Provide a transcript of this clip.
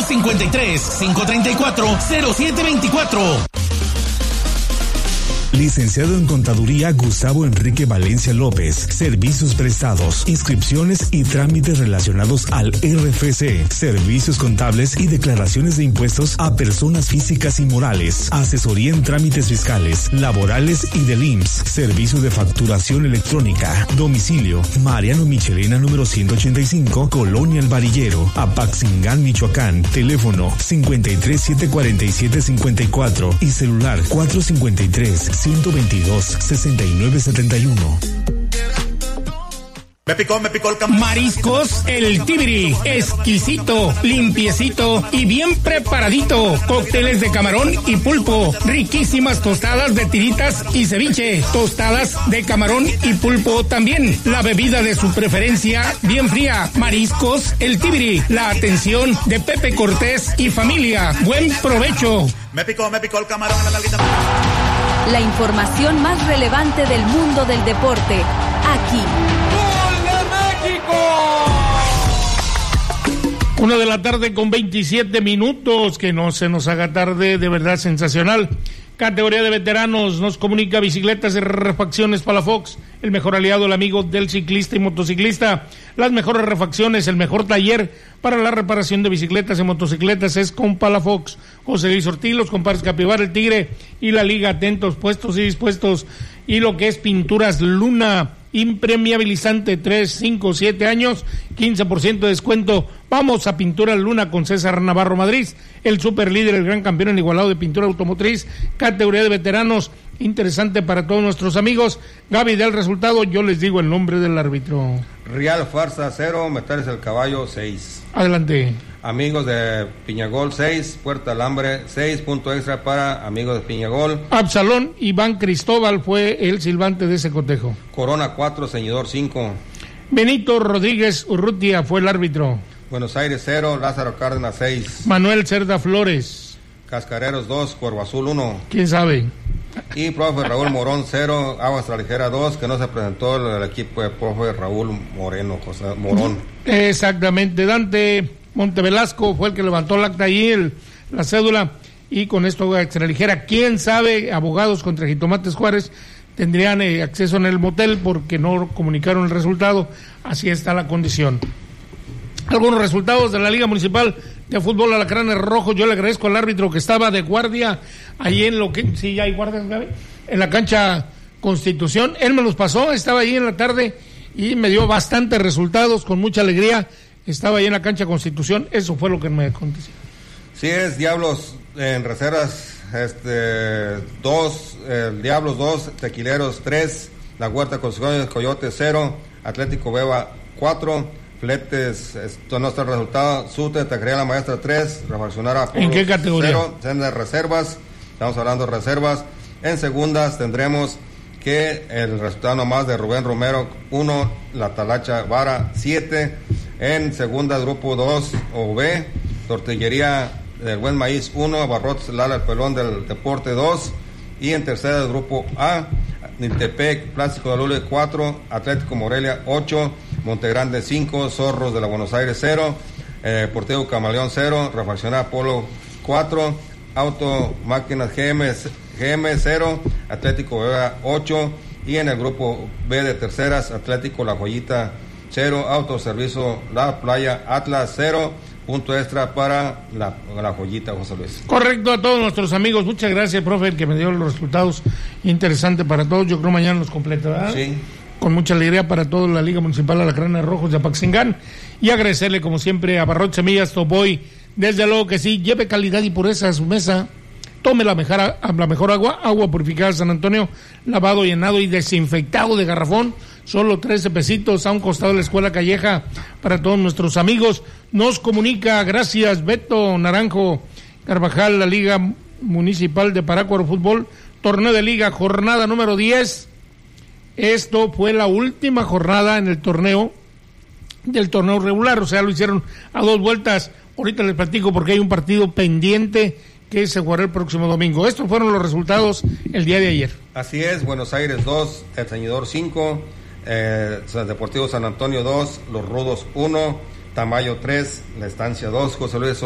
353-534-0724. Licenciado en Contaduría Gustavo Enrique Valencia López. Servicios prestados, inscripciones y trámites relacionados al RFC. Servicios contables y declaraciones de impuestos a personas físicas y morales. Asesoría en trámites fiscales, laborales y del IMSS. Servicio de facturación electrónica. Domicilio: Mariano Michelena número 185, Colonia El Varillero, Apaxingán, Michoacán. Teléfono 5374754 y celular 453-122-6971. Me picó el camarón. Mariscos El Tibiri, exquisito, limpiecito y bien preparadito. Cócteles de camarón y pulpo, riquísimas tostadas de tiritas y ceviche, tostadas de camarón y pulpo también. La bebida de su preferencia, bien fría. Mariscos El Tibiri, la atención de Pepe Cortés y familia. Buen provecho. Me picó el camarón en la nalguita. La información más relevante del mundo del deporte, aquí. 1:27 p.m, que no se nos haga tarde, de verdad sensacional. Categoría de veteranos, nos comunica Bicicletas y Refacciones Palafox, el mejor aliado, el amigo del ciclista y motociclista. Las mejores refacciones, el mejor taller para la reparación de bicicletas y motocicletas es con Palafox. José Luis Ortiz, los compadres Capibara, el Tigre y la Liga, atentos, puestos y dispuestos. Y lo que es Pinturas Luna, impermeabilizante, 3, 5, 7 años, 15% de descuento. Vamos a Pinturas Luna con César Navarro Madrid, el super líder, el gran campeón en igualado de pintura automotriz, categoría de veteranos, interesante para todos nuestros amigos. Gaby, del resultado, yo les digo el nombre del árbitro. Real Farsa 0, Metales el Caballo 6. Adelante. Amigos de Piñagol 6, Puerta Alambre 6, punto extra para amigos de Piñagol. Absalón Iván Cristóbal fue el silbante de ese cotejo. Corona 4, Ceñidor 5. Benito Rodríguez Urrutia fue el árbitro. Buenos Aires 0, Lázaro Cárdenas 6. Manuel Cerda Flores. Cascareros 2, Cuervo Azul 1. ¿Quién sabe? Y profe Raúl Morón 0, Aguas Ligera 2, que no se presentó el equipo de profe Raúl Morón. Exactamente, Dante Montevelasco fue el que levantó el acta ahí, la cédula, y con esto Extraligera, quién sabe, abogados contra Jitomates Juárez tendrían acceso en el motel porque no comunicaron el resultado, así está la condición. Algunos resultados de la Liga Municipal de Fútbol Alacranes Rojos. Yo le agradezco al árbitro que estaba de guardia ahí en lo que, sí, ya hay guardias, Gaby, en la cancha Constitución. Él me los pasó, estaba ahí en la tarde y me dio bastantes resultados con mucha alegría. Estaba ahí en la cancha Constitución, eso fue lo que me aconteció. Sí, es Diablos en reservas 2, Diablos 2, Tequileros 3, La Huerta Constitución, Coyote 0, Atlético Beba 4, Fletes, esto no está el resultado. Sute, Taquería La Maestra 3, Refaccionar ¿En qué categoría? 0, en de reservas, estamos hablando de reservas. En segundas tendremos que el resultado nomás de Rubén Romero 1, La Talacha Vara 7. En segunda, grupo 2 o B, Tortillería del Buen Maíz 1, Abarrotes Lala el Pelón del Deporte 2. Y en tercera, grupo A, Niltepec, Plástico de Lule 4, Atlético Morelia 8, Montegrande 5, Zorros de la Buenos Aires 0, Porteo Camaleón 0, Refaccionar Polo 4, Auto Máquinas GM 0, Atlético Vega 8, y en el grupo B de terceras, Atlético La Joyita 0, Autoservicio La Playa Atlas 0, punto extra para la Joyita, José Luis. Correcto, a todos nuestros amigos, muchas gracias, profe, el que me dio los resultados, interesante para todos. Yo creo mañana los completa, ¿verdad? Sí. Con mucha alegría para toda la Liga Municipal Alacranes Rojos de Apaxingán, y agradecerle como siempre a Barrot Semillas Toboy, desde luego que sí, lleve calidad y pureza a su mesa, tome la mejor agua purificada San Antonio, lavado, llenado y desinfectado de garrafón, solo 13 pesitos a un costado de la Escuela Calleja para todos nuestros amigos. Nos comunica, gracias Beto Naranjo Carvajal, la Liga Municipal de Parácuaro Fútbol, torneo de liga, jornada número 10. Esto fue la última jornada en el torneo, del torneo regular, o sea, lo hicieron a 2 vueltas. Ahorita les platico porque hay un partido pendiente que se jugará el próximo domingo. Estos fueron los resultados el día de ayer. Así es, Buenos Aires 2, El Ceñidor 5, Deportivo San Antonio 2, Los Rudos 1, Tamayo 3, La Estancia 2, José Luis